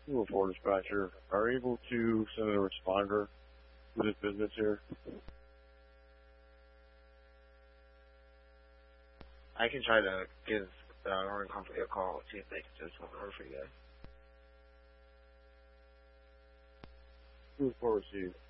4 dispatcher, are you able to send a responder to this business here? I can try to give the Roaring Company a call, see if they can just hold over for you guys. 4 received.